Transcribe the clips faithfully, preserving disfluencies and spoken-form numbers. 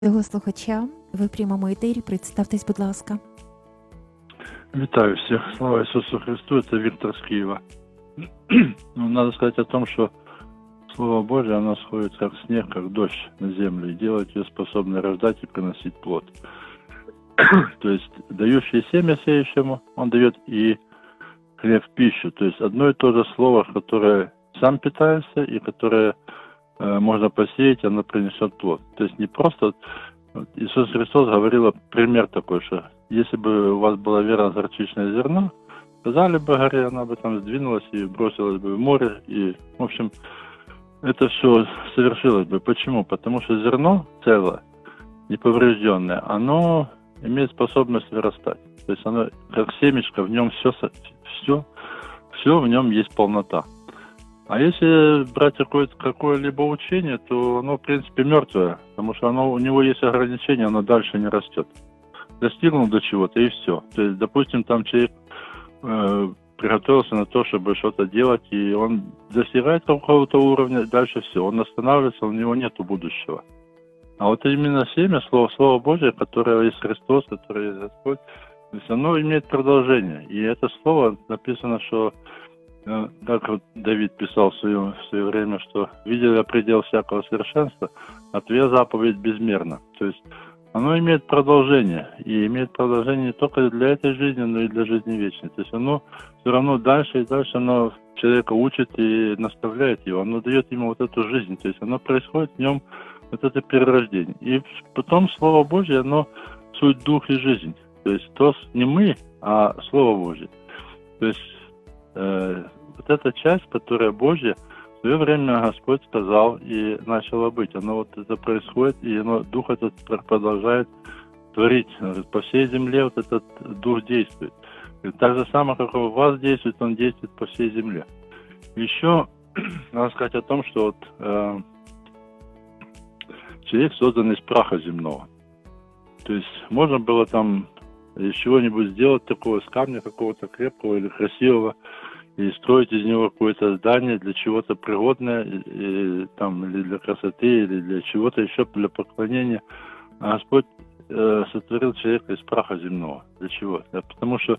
Його слухача, ви в прямому етері, представтесь, будь ласка. Вітаю всех. Слава Иисусу Христу. Это Виктор с Киева. Ну, надо сказать о том, что Слово Божие, оно сходит как снег, как дождь на землю, и делает ее способной рождать и приносить плод. То есть, дающий семя сеющему, он дает и хлеб в пищу. То есть, одно и то же слово, которое сам питается и которое э, можно посеять, оно принесет плод. То есть, не просто... Вот Иисус Христос говорил пример такой, что если бы у вас была вера в горчичное зерно, сказали бы горе, она бы там сдвинулась и бросилась бы в море. И, в общем, это все совершилось бы. Почему? Потому что зерно целое, неповрежденное, оно имеет способность вырастать. То есть оно, как семечко, в нем все, все, все в нем есть полнота. А если брать какое-то, какое-либо учение, то оно, в принципе, мертвое, потому что оно, у него есть ограничения, оно дальше не растет. Достигнул до чего-то, и все. То есть, допустим, там человек э, приготовился на то, чтобы что-то делать, и он достигает какого-то уровня, дальше все. Он останавливается, у него нет будущего. А вот именно семя, Слово, Слово Божие, которое есть Христос, которое есть Господь, то есть оно имеет продолжение. И это слово написано, что как вот Давид писал в свое, в свое время, что «видел я предел всякого совершенства, а твоя заповедь безмерна». То есть оно имеет продолжение, и имеет продолжение не только для этой жизни, но и для жизни вечной. То есть оно все равно дальше и дальше оно человека учит и наставляет его, оно дает ему вот эту жизнь, то есть оно происходит в нем вот это перерождение. И потом Слово Божье, оно суть дух и жизнь. То есть то не мы, а Слово Божье. То есть Э, вот эта часть, которая Божья, в свое время Господь сказал и начало быть. Оно вот это происходит, и оно, Дух этот продолжает творить. По всей земле вот этот Дух действует. И так же самое, как у вас действует, он действует по всей земле. Еще надо сказать о том, что вот, э, человек создан из праха земного. То есть можно было там из чего-нибудь сделать такого, с камня какого-то крепкого или красивого, и строить из него какое-то здание для чего-то пригодное, и, и, там, или для красоты, или для чего-то еще, для поклонения. А Господь э, сотворил человека из праха земного. Для чего? Да, потому что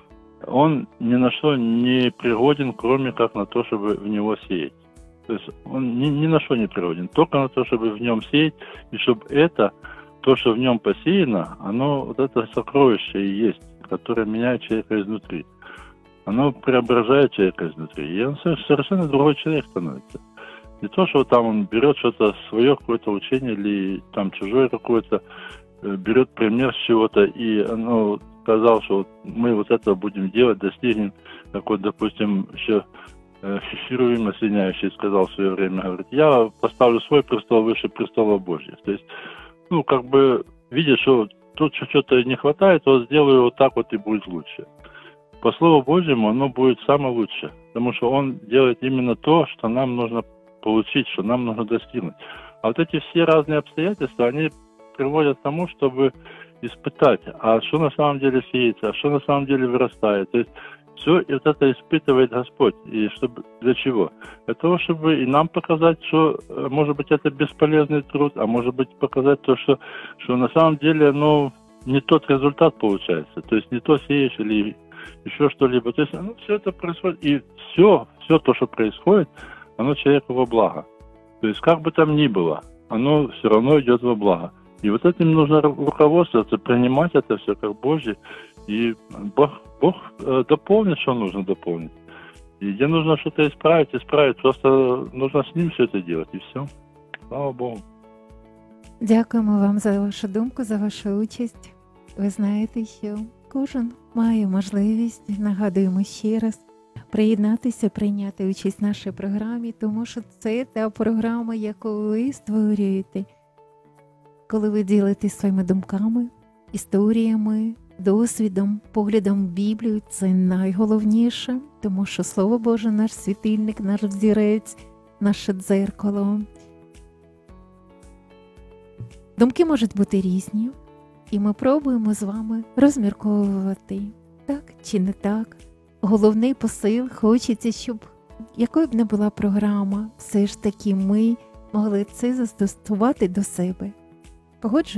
он ни на что не пригоден, кроме как на то, чтобы в него сеять. То есть он ни, ни на что не пригоден, только на то, чтобы в нем сеять, и чтобы это... То, что в нем посеяно, оно вот это сокровище и есть, которое меняет человека изнутри. Оно преображает человека изнутри. И он совершенно другой человек становится. Не то, что там он берет что-то свое, какое-то учение, или там чужое какое-то, берет пример с чего-то, и оно сказал, что вот мы вот это будем делать, достигнем, как вот, допустим, еще Херувим осеняющий сказал в свое время, говорит, я поставлю свой престол выше престола Божьего. То есть ну, как бы, видя, что тут что-то не хватает, то сделаю вот так вот и будет лучше. По Слову Божьему оно будет самое лучшее, потому что он делает именно то, что нам нужно получить, что нам нужно достигнуть. А вот эти все разные обстоятельства, они приводят к тому, чтобы испытать, а что на самом деле сеется, а что на самом деле вырастает. То есть все вот это испытывает Господь. И чтобы для чего? Для того, чтобы и нам показать, что, может быть, это бесполезный труд, а может быть, показать то, что, что на самом деле, ну, не тот результат получается. То есть не то сеешь или еще что-либо. То есть ну, все это происходит. И все, все то, что происходит, оно человеку во благо. То есть как бы там ни было, оно все равно идет во благо. И вот этим нужно руководствоваться, принимать это все как Божье. И Бог, Бог э, дополнит, что нужно дополнить. И где нужно что-то исправить, исправить. Просто нужно с ним все это делать, и все. Слава Богу. Дякуємо вам за вашу думку, за вашу участь. Ви знаєте, що кожен має можливість, нагадуємо ще раз, приєднатися, прийняти участь в нашій програмі, тому що це та програма, яку ви створюєте, коли ви ділитесь своїми думками, історіями, досвідом, поглядом в Біблію. Це найголовніше, тому що Слово Боже, наш світильник, наш взірець, наше дзеркало. Думки можуть бути різні, і ми пробуємо з вами розмірковувати, так чи не так. Головний посил, хочеться, щоб якою б не була програма, все ж таки ми могли це застосувати до себе. Погоджуєтесь?